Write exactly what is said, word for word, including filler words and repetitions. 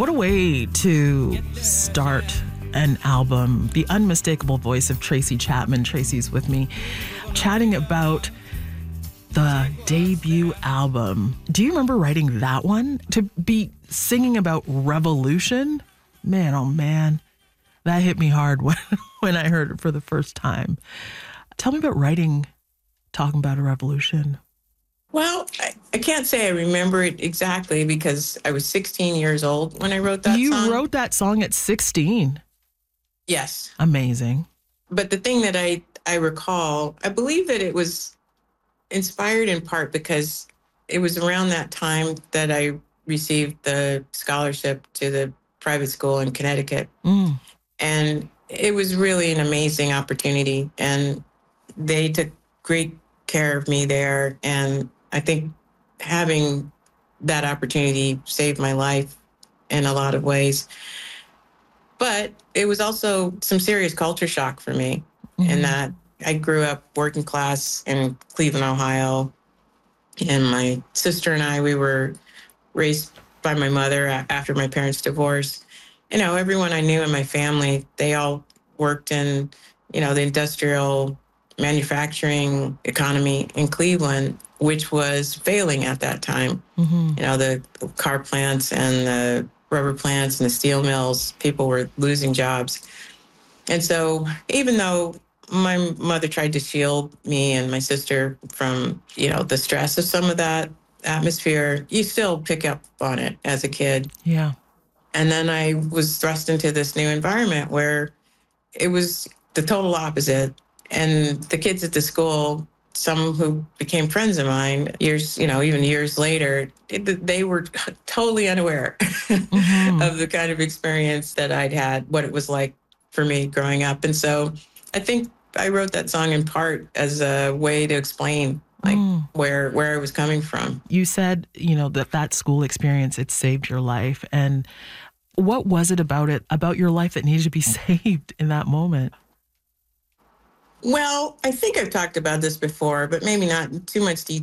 What a way to start an album. The unmistakable voice of Tracy Chapman. Tracy's with me, chatting about the debut album. Do you remember writing that one? To be singing about revolution? Man, oh man, that hit me hard when, when I heard it for the first time. Tell me about writing, talking about a revolution. Well, I, I can't say I remember it exactly because I was sixteen years old when I wrote that you song. You wrote that song at sixteen? Yes. Amazing. But the thing that I, I recall, I believe that it was inspired in part because it was around that time that I received the scholarship to the private school in Connecticut. Mm. And it was really an amazing opportunity. And they took great care of me there. And I think having that opportunity saved my life in a lot of ways. But it was also some serious culture shock for me, mm-hmm. in that I grew up working class in Cleveland, Ohio. And my sister and I, we were raised by my mother after my parents' divorce. You know, everyone I knew in my family, they all worked in, you know, the industrial manufacturing economy in Cleveland, which was failing at that time. Mm-hmm. You know, the car plants and the rubber plants and the steel mills, people were losing jobs. And so even though my mother tried to shield me and my sister from, you know, the stress of some of that atmosphere, you still pick up on it as a kid. Yeah. And then I was thrust into this new environment where it was the total opposite. And the kids at the school, some who became friends of mine years, you know, even years later, it, they were totally unaware mm-hmm. of the kind of experience that I'd had, what it was like for me growing up. And so I think I wrote that song in part as a way to explain like mm. where where I was coming from. You said, you know, that that school experience, it saved your life. And what was it about it, about your life that needed to be saved in that moment? Well, I think I've talked about this before, but maybe not in too much detail.